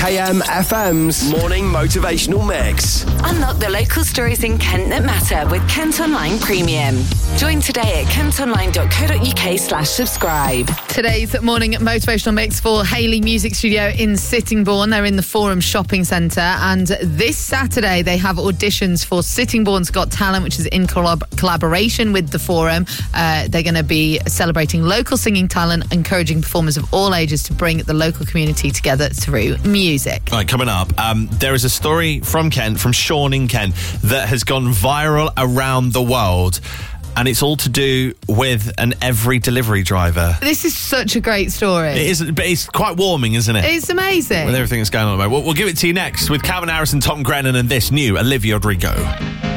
KMFM's morning motivational mix. Unlock the local stories in Kent that matter with Kent Online Premium. Join today at kentonline.co.uk/subscribe. Today's morning motivational mix for Hayley Music Studio in Sittingbourne. They're in the Forum Shopping Centre, and this Saturday they have auditions for Sittingbourne's Got Talent, which is in collaboration with the Forum. They're going to be celebrating local singing talent, encouraging performers of all ages to bring the local community together through music. Right, coming up, there is a story from Kent, from Sean in Kent, that has gone viral around the world. And it's all to do with an every delivery driver. This is such a great story. It is, but it's quite warming, isn't it? It's amazing. With everything that's going on. We'll give it to you next with Calvin Harris and Tom Grennan and this new Olivia Rodrigo.